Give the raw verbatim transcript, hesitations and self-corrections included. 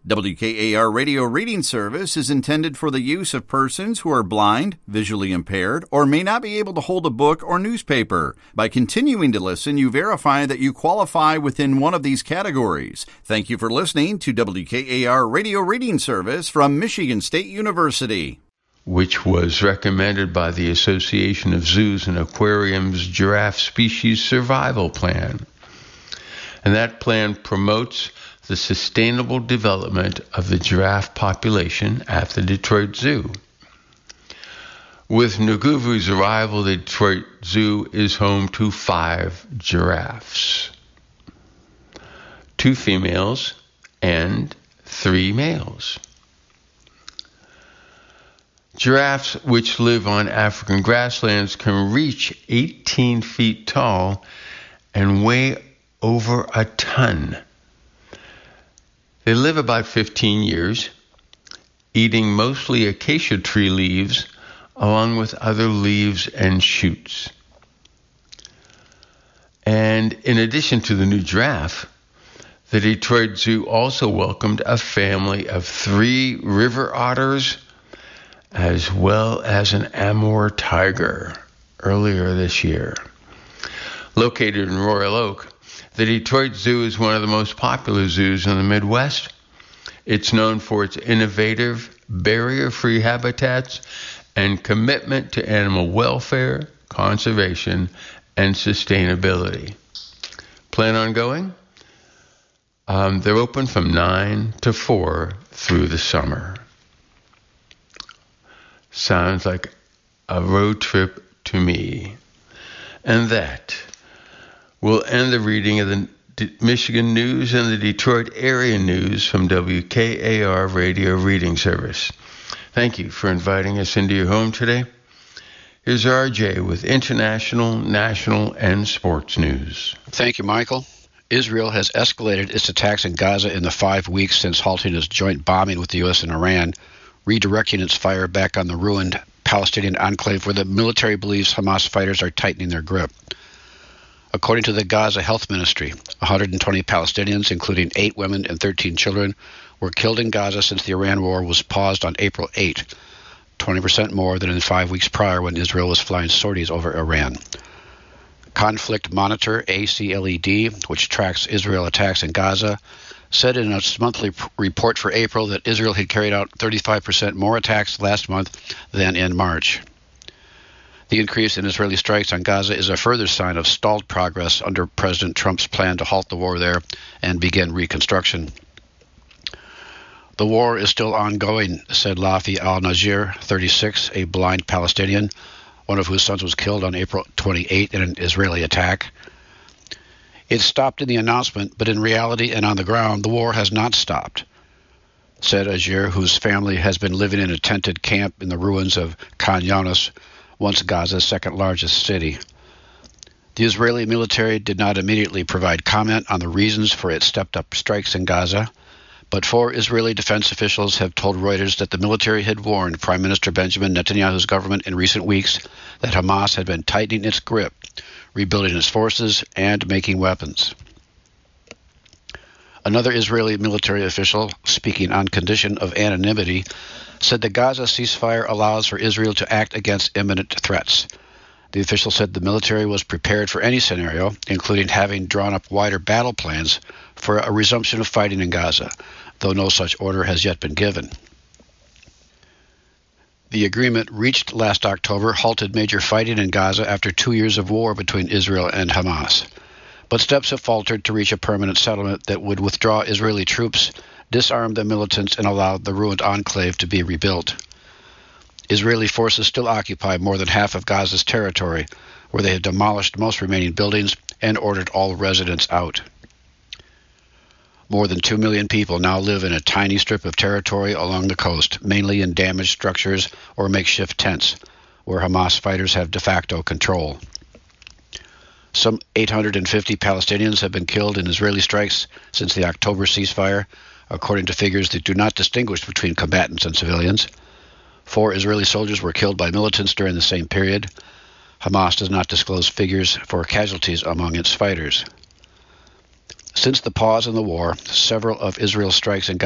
W K A R Radio Reading Service is intended for the use of persons who are blind, visually impaired, or may not be able to hold a book or newspaper. By continuing to listen, you verify that you qualify within one of these categories. Thank you for listening to W K A R Radio Reading Service from Michigan State University. Which was recommended by the Association of Zoos and Aquariums Giraffe Species Survival Plan. And that plan promotes the sustainable development of the giraffe population at the Detroit Zoo. With Nguvu's arrival, the Detroit Zoo is home to five giraffes, two females and three males. Giraffes, which live on African grasslands, can reach eighteen feet tall and weigh over a ton. They live about fifteen years, eating mostly acacia tree leaves, along with other leaves and shoots. And in addition to the new giraffe, the Detroit Zoo also welcomed a family of three river otters, as well as an Amur tiger earlier this year. Located in Royal Oak, the Detroit Zoo is one of the most popular zoos in the Midwest. It's known for its innovative, barrier-free habitats and commitment to animal welfare, conservation, and sustainability. Plan on going? Um, they're open from nine to four through the summer. Sounds like a road trip to me. And that will end the reading of the D- Michigan News and the Detroit area news from W K A R Radio Reading Service. Thank you for inviting us into your home today. Here's R J with international, national, and sports news. Thank you, Michael. Israel has escalated its attacks in Gaza in the five weeks since halting its joint bombing with the U S and Iran, redirecting its fire back on the ruined Palestinian enclave where the military believes Hamas fighters are tightening their grip. According to the Gaza Health Ministry, one hundred twenty Palestinians, including eight women and thirteen children, were killed in Gaza since the Iran war was paused on April eighth, twenty percent more than in five weeks prior when Israel was flying sorties over Iran. Conflict Monitor, A C L E D, which tracks Israel attacks in Gaza, said in its monthly p- report for April that Israel had carried out thirty-five percent more attacks last month than in March. The increase in Israeli strikes on Gaza is a further sign of stalled progress under President Trump's plan to halt the war there and begin reconstruction. The war is still ongoing, said Lafi al-Najir, thirty-six, a blind Palestinian, one of whose sons was killed on April twenty-eighth in an Israeli attack. It stopped in the announcement, but in reality and on the ground, the war has not stopped, said Ajir, whose family has been living in a tented camp in the ruins of Khan Younis, once Gaza's second largest city. The Israeli military did not immediately provide comment on the reasons for its stepped-up strikes in Gaza, but four Israeli defense officials have told Reuters that the military had warned Prime Minister Benjamin Netanyahu's government in recent weeks that Hamas had been tightening its grip, rebuilding its forces, and making weapons. Another Israeli military official, speaking on condition of anonymity, said the Gaza ceasefire allows for Israel to act against imminent threats. The official said the military was prepared for any scenario, including having drawn up wider battle plans for a resumption of fighting in Gaza, though no such order has yet been given. The agreement reached last October halted major fighting in Gaza after two years of war between Israel and Hamas. But steps have faltered to reach a permanent settlement that would withdraw Israeli troops, disarm the militants, and allow the ruined enclave to be rebuilt. Israeli forces still occupy more than half of Gaza's territory, where they have demolished most remaining buildings and ordered all residents out. More than two million people now live in a tiny strip of territory along the coast, mainly in damaged structures or makeshift tents, where Hamas fighters have de facto control. Some eight hundred fifty Palestinians have been killed in Israeli strikes since the October ceasefire, according to figures that do not distinguish between combatants and civilians. Four Israeli soldiers were killed by militants during the same period. Hamas does not disclose figures for casualties among its fighters. Since the pause in the war, several of Israel's strikes in Gaza